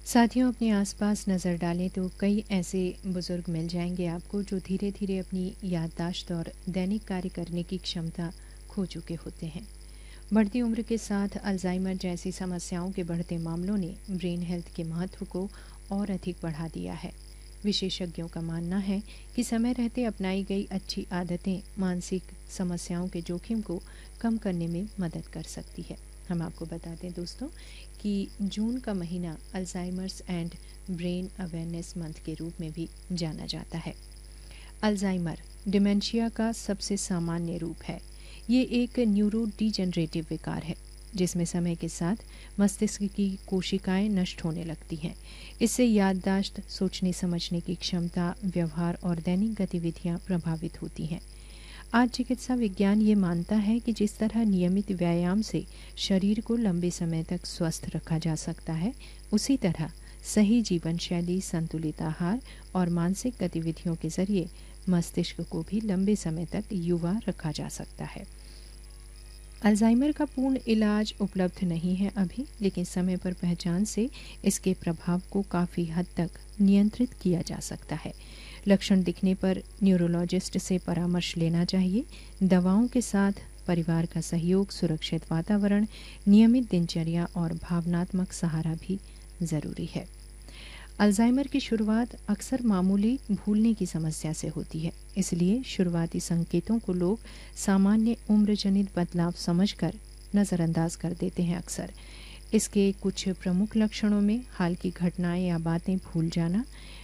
साथियों, अपने आसपास नज़र डालें तो कई ऐसे बुज़ुर्ग मिल जाएंगे आपको जो धीरे धीरे अपनी याददाश्त और दैनिक कार्य करने की क्षमता खो चुके होते हैं। बढ़ती उम्र के साथ अल्जाइमर जैसी समस्याओं के बढ़ते मामलों ने ब्रेन हेल्थ के महत्व को और अधिक बढ़ा दिया है। विशेषज्ञों का मानना है कि समय रहते अपनाई गई अच्छी आदतें मानसिक समस्याओं के जोखिम को कम करने में मदद कर सकती है। हम आपको बता दें दोस्तों कि जून का महीना Alzheimer's and brain awareness month के रूप में भी जाना जाता है। अल्जाइमर डिमेंशिया का सबसे सामान्य रूप है। ये एक न्यूरो डिजेनरेटिव विकार है जिसमें समय के साथ मस्तिष्क की कोशिकाएं नष्ट होने लगती हैं। इससे याददाश्त, सोचने समझने की क्षमता, व्यवहार और दैनिक गतिविधियां प्रभावित होती हैं। आज चिकित्सा विज्ञान ये मानता है कि जिस तरह नियमित व्यायाम से शरीर को लंबे समय तक स्वस्थ रखा जा सकता है, उसी तरह सही जीवन शैली, संतुलित आहार और मानसिक गतिविधियों के जरिए मस्तिष्क को भी लंबे समय तक युवा रखा जा सकता है। अल्जाइमर का पूर्ण इलाज उपलब्ध नहीं है अभी, लेकिन समय पर पहचान से इसके प्रभाव को काफ़ी हद तक नियंत्रित किया जा सकता है। लक्षण दिखने पर न्यूरोलॉजिस्ट से परामर्श लेना चाहिए। दवाओं के साथ परिवार का सहयोग, सुरक्षित वातावरण, नियमित दिनचर्या और भावनात्मक सहारा भी ज़रूरी है। अल्जाइमर की शुरुआत अक्सर मामूली भूलने की समस्या से होती है, इसलिए शुरुआती संकेतों को लोग सामान्य उम्रजनित बदलाव समझकर नज़रअंदाज कर देते हैं अक्सर। इसके कुछ प्रमुख लक्षणों में हाल की घटनाएं या बातें भूल जाना,